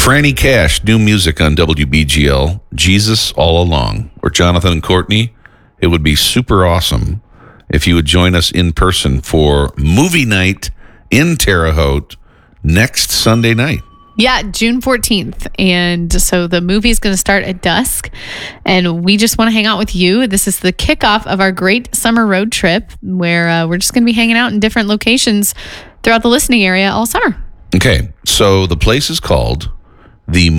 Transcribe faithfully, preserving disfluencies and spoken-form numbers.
Franny Cash, new music on W B G L, Jesus All Along. Or Jonathan and Courtney, it would be super awesome if you would join us in person for movie night in Terre Haute next Sunday night. Yeah, June fourteenth. And so the movie is going to start at dusk. And we just want to hang out with you. This is the kickoff of our great summer road trip where uh, we're just going to be hanging out in different locations throughout the listening area all summer. Okay, so the place is called the